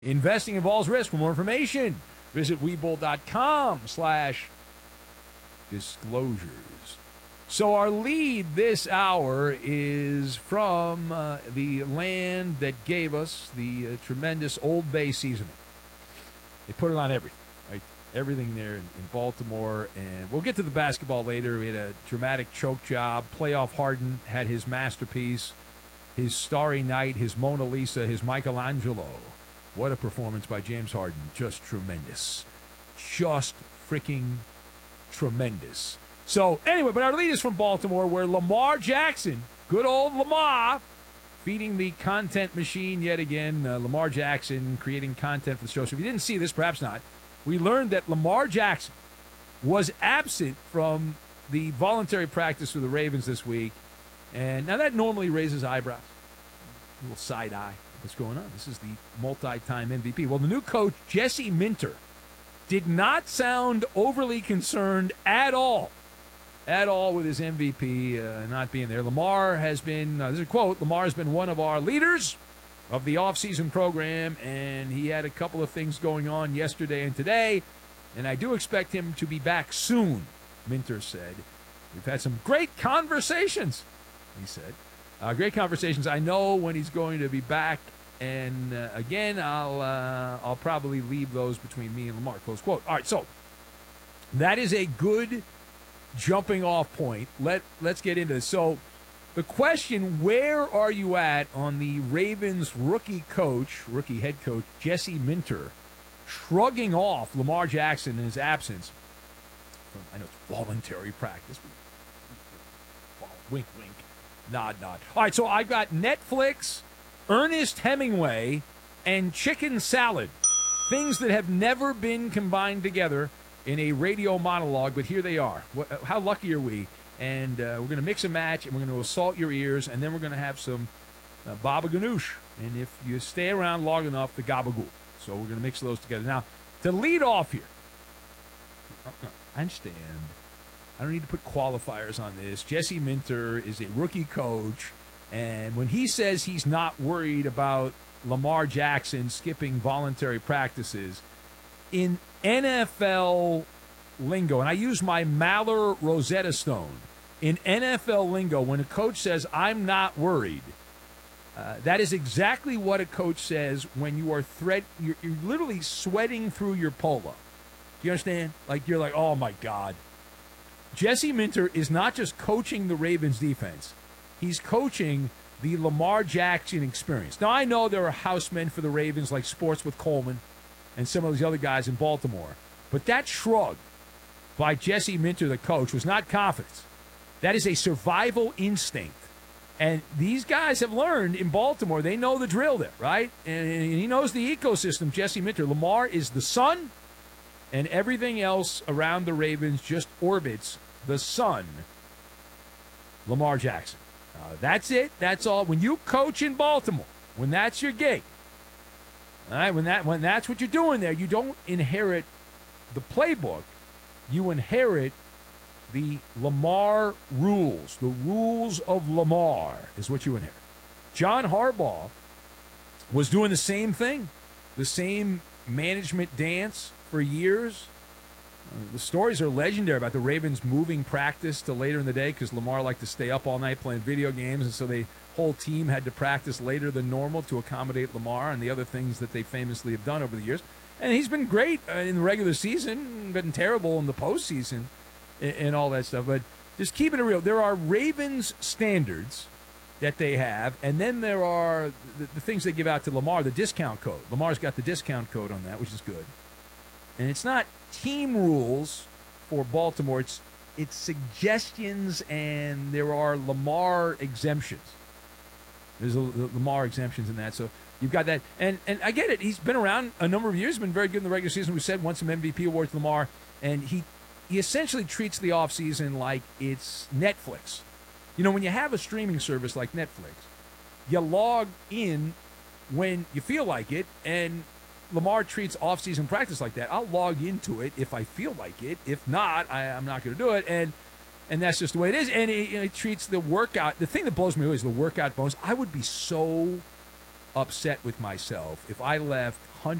Investing involves risk. For more information, visit Webull.com/disclosures. So our lead this hour is from the land that gave us the tremendous Old Bay seasoning. They put it on everything, right? Everything there in Baltimore. And we'll get to the basketball later. We had a dramatic choke job. Playoff Harden had his masterpiece, his Starry Night, his Mona Lisa, his Michelangelo. What a performance by James Harden. Just tremendous. Just freaking tremendous. So, anyway, but our lead is from Baltimore, where Lamar Jackson, good old Lamar, feeding the content machine yet again. Lamar Jackson creating content for the show. So if you didn't see this, perhaps not, we learned that Lamar Jackson was absent from the voluntary practice for the Ravens this week. And now that normally raises eyebrows. A little side eye. What's going on? This is the multi-time MVP. Well, the new coach, Jesse Minter, did not sound overly concerned at all with his MVP not being there. Lamar has been, this is a quote, Lamar has been one of our leaders of the offseason program, and he had a couple of things going on yesterday and today, and I do expect him to be back soon, Minter said. We've had some great conversations, he said. Great conversations. I know when he's going to be back, and again, I'll probably leave those between me and Lamar. Close quote. All right, so that is a good jumping off point. Let's get into this. So the question: where are you at on the Ravens rookie head coach Jesse Minter shrugging off Lamar Jackson in his absence? I know it's voluntary practice. Wink, wink. Nod, nod. All right, so I got Netflix, Ernest Hemingway, and chicken salad. Things that have never been combined together in a radio monologue, but here they are. How lucky are we? And we're going to mix and match, and we're going to assault your ears, and then we're going to have some baba ganoush. And if you stay around long enough, the gabagool. So we're going to mix those together. Now, to lead off here, I understand. I don't need to put qualifiers on this. Jesse Minter is a rookie coach, and when he says he's not worried about Lamar Jackson skipping voluntary practices, in NFL lingo, and I use my Maller Rosetta Stone, in NFL lingo, when a coach says, I'm not worried, that is exactly what a coach says when you are you're literally sweating through your polo. Do you understand? Like, you're like, oh, my God. Jesse Minter is not just coaching the Ravens defense. He's coaching the Lamar Jackson experience. Now, I know there are housemen for the Ravens like Sports with Coleman and some of these other guys in Baltimore. But that shrug by Jesse Minter, the coach, was not confidence. That is a survival instinct. And these guys have learned in Baltimore, they know the drill there, right? And he knows the ecosystem, Jesse Minter. Lamar is the sun, and everything else around the Ravens just orbits the sun, Lamar Jackson. That's it. That's all. When you coach in Baltimore, when that's your gig, all right, when that's what you're doing there, you don't inherit the playbook. You inherit the Lamar rules. The rules of Lamar is what you inherit. John Harbaugh was doing the same thing, the same management dance for years. The stories are legendary about the Ravens moving practice to later in the day because Lamar liked to stay up all night playing video games, and so the whole team had to practice later than normal to accommodate Lamar and the other things that they famously have done over the years. And he's been great in the regular season, been terrible in the postseason and all that stuff. But just keeping it real, there are Ravens standards that they have, and then there are the things they give out to Lamar, the discount code. Lamar's got the discount code on that, which is good. And it's not team rules for Baltimore. It's suggestions, and there are Lamar exemptions. There's Lamar exemptions in that. So you've got that. And I get it. He's been around a number of years, been very good in the regular season. We said won some MVP awards to Lamar. And he essentially treats the offseason like it's Netflix. You know, when you have a streaming service like Netflix, you log in when you feel like it, and Lamar treats off-season practice like that. I'll log into it if I feel like it. If not, I'm not going to do it. And that's just the way it is. And he treats the workout. The thing that blows me away is the workout bonus. I would be so upset with myself if I left